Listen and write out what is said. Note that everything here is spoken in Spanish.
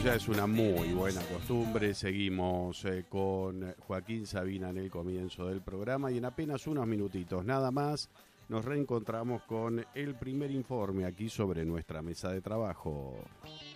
ya es una muy buena costumbre. Seguimos con Joaquín Sabina en el comienzo del programa y en apenas unos minutitos nada más nos reencontramos con el primer informe aquí sobre nuestra mesa de trabajo.